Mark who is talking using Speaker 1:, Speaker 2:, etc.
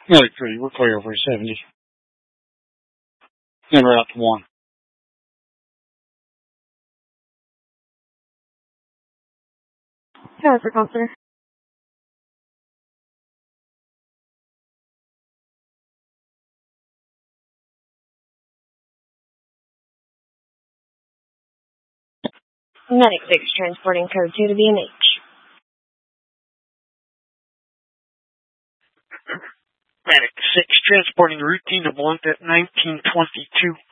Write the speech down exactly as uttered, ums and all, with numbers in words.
Speaker 1: Medic three, we're clear over seventy. And we're out to one.
Speaker 2: Tower for call center. Medic six transporting code two to B M H.
Speaker 3: Medic six transporting routine of one at nineteen twenty-two.